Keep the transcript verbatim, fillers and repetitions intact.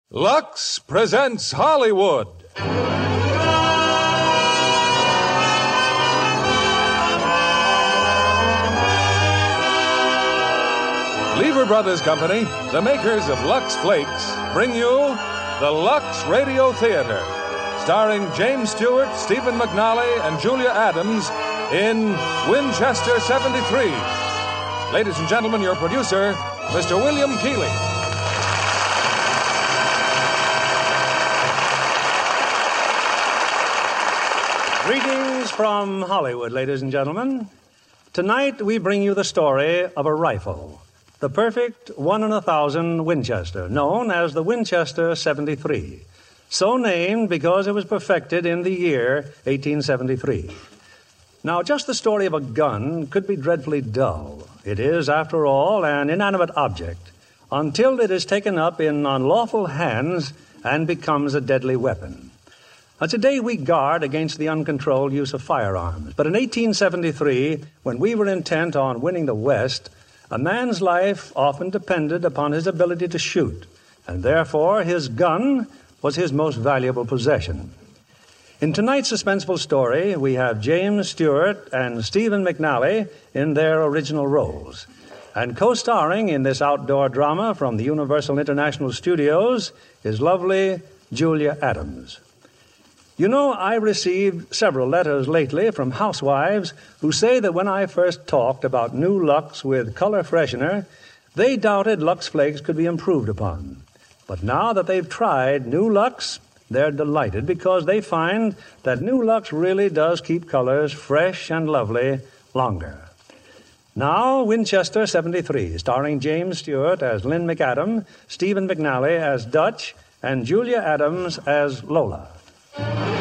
Lux presents Hollywood. Lever Brothers Company, the makers of Lux Flakes, bring you the Lux Radio Theater, starring James Stewart, Stephen McNally, and Julia Adams in Winchester seventy-three. Ladies and gentlemen, your producer, Mister William Keighley. Greetings from Hollywood, ladies and gentlemen. Tonight we bring you the story of a rifle, the perfect one in a thousand Winchester, known as the Winchester seventy-three, so named because it was perfected in the year eighteen seventy-three. Now, just the story of a gun could be dreadfully dull. It is, after all, an inanimate object until it is taken up in unlawful hands and becomes a deadly weapon. Now, today we guard against the uncontrolled use of firearms. But in eighteen seventy-three, when we were intent on winning the West, a man's life often depended upon his ability to shoot, and therefore his gun was his most valuable possession. In tonight's suspenseful story, we have James Stewart and Stephen McNally in their original roles. And co-starring in this outdoor drama from the Universal International Studios is lovely Julia Adams. You know, I received several letters lately from housewives who say that when I first talked about new Lux with color freshener, they doubted Lux Flakes could be improved upon. But now that they've tried new Lux, they're delighted because they find that new Lux really does keep colors fresh and lovely longer. Now, Winchester seventy-three, starring James Stewart as Lynn McAdam, Stephen McNally as Dutch, and Julia Adams as Lola.